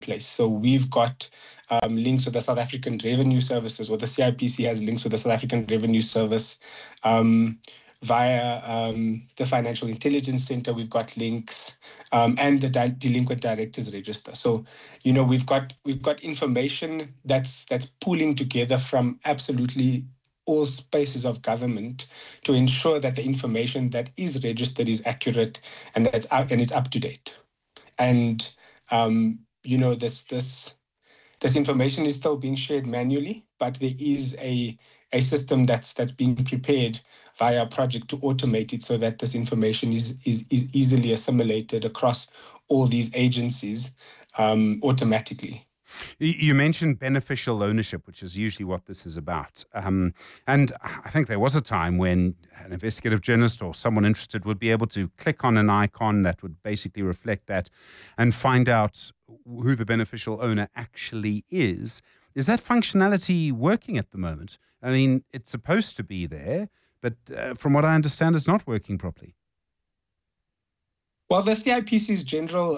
place. So we've got links with the South African Revenue Services, or the CIPC has links with the South African Revenue Service. Via the Financial Intelligence Center, we've got links, and the Delinquent Directors Register. So, we've got information that's pooling together from absolutely all spaces of government to ensure that the information that is registered is accurate and that's it's up to date. And this information is still being shared manually, but there is a system that's being prepared via a project to automate it so that this information is easily assimilated across all these agencies automatically. You mentioned beneficial ownership, which is usually what this is about. And I think there was a time when an investigative journalist or someone interested would be able to click on an icon that would basically reflect that and find out who the beneficial owner actually is. Is that functionality working at the moment? I mean, it's supposed to be there, but from what I understand, it's not working properly. Well, the CIPC's general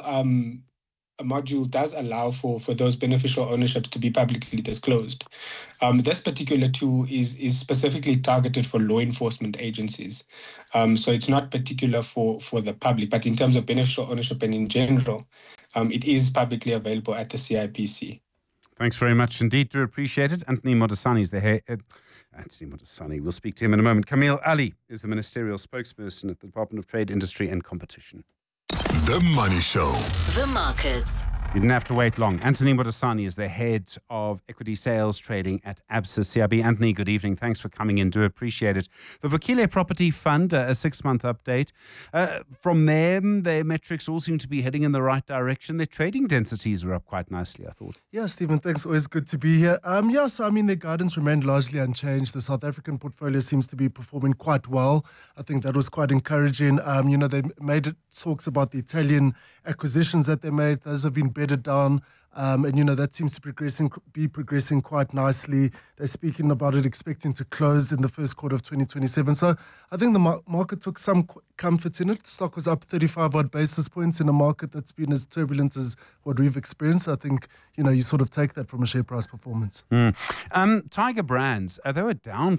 module does allow for those beneficial ownerships to be publicly disclosed. This particular tool is specifically targeted for law enforcement agencies. So it's not particular for the public, but in terms of beneficial ownership and in general, it is publicly available at the CIPC. Thanks very much indeed. Do appreciate it. Anthony Modisani is the head. Anthony Modisani, we'll speak to him in a moment. Camille Ali is the ministerial spokesperson at the Department of Trade, Industry and Competition. The Money Show. The Markets. You didn't have to wait long. Anthony Modisani is the head of equity sales trading at Absa CIB. Anthony, good evening. Thanks for coming in. Do appreciate it. The Vukile Property Fund, a 6-month update. From them, their metrics all seem to be heading in the right direction. Their trading densities were up quite nicely, I thought. Yeah, Stephen, thanks. Always good to be here. Their guidance remained largely unchanged. The South African portfolio seems to be performing quite well. I think that was quite encouraging. They made talks about the Italian acquisitions that they made. Those have been bedded down. That seems to be progressing quite nicely. They're speaking about it, expecting to close in the first quarter of 2027. So I think the market took some comfort in it. The stock was up 35 odd basis points in a market that's been as turbulent as what we've experienced. I think, you sort of take that from a share price performance. Tiger Brands, they were down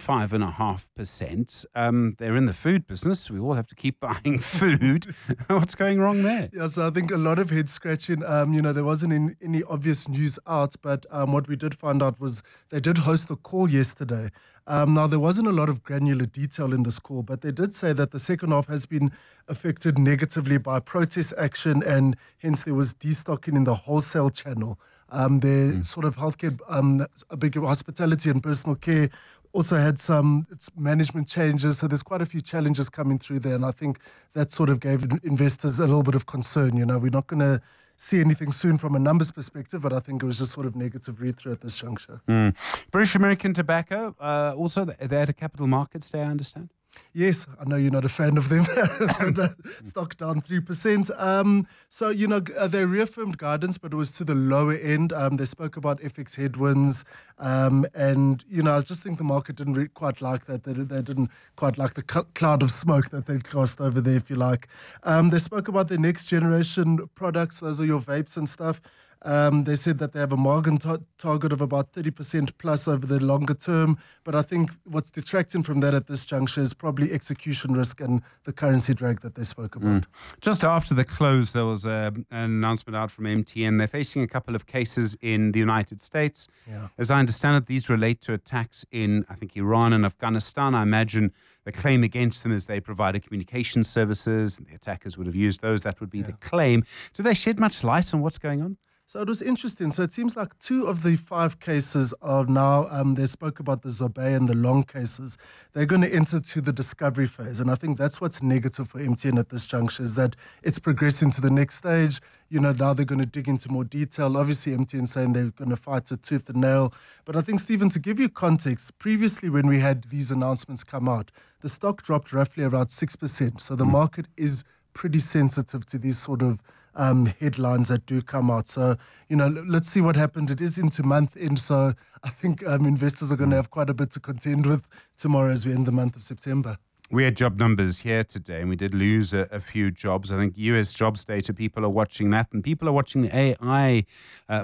5.5%. They're in the food business. We all have to keep buying food. What's going wrong there? Yeah, so I think a lot of head scratching. There wasn't any obvious news out, but what we did find out was they did host a call yesterday. Now, there wasn't a lot of granular detail in this call, but they did say that the second half has been affected negatively by protest action, and hence there was destocking in the wholesale channel. Their sort of healthcare, a big hospitality and personal care also had some management changes. So there's quite a few challenges coming through there. And I think that sort of gave investors a little bit of concern. We're not going to see anything soon from a numbers perspective, but I think it was just sort of negative read-through at this juncture. British American Tobacco, also they had a capital markets day, I understand. Yes, I know you're not a fan of them. Stock down 3%. They reaffirmed guidance, but it was to the lower end. They spoke about FX headwinds. I just think the market didn't quite like that. They didn't quite like the cloud of smoke that they'd cast over there, if you like. They spoke about their next generation products. Those are your vapes and stuff. They said that they have a margin target of about 30% plus over the longer term. But I think what's detracting from that at this juncture is probably execution risk and the currency drag that they spoke about. Just after the close, there was an announcement out from MTN. They're facing a couple of cases in the United States. Yeah. As I understand it, these relate to attacks in, I think, Iran and Afghanistan. I imagine the claim against them is they provided communication services and the attackers would have used those. That would be the claim. Do they shed much light on what's going on? So it was interesting. So it seems like 2 of the 5 cases are now, they spoke about the Zobey and the Long cases. They're going to enter to the discovery phase. And I think that's what's negative for MTN at this juncture is that it's progressing to the next stage. Now they're going to dig into more detail. Obviously, MTN saying they're going to fight it tooth and nail. But I think, Stephen, to give you context, previously when we had these announcements come out, the stock dropped roughly around 6%. So the market is pretty sensitive to these sort of headlines that do come out. So, let's see what happened. It is into month end, so I think investors are going to have quite a bit to contend with tomorrow as we end the month of September. We had job numbers here today, and we did lose a few jobs. I think US jobs data, people are watching that, and people are watching AI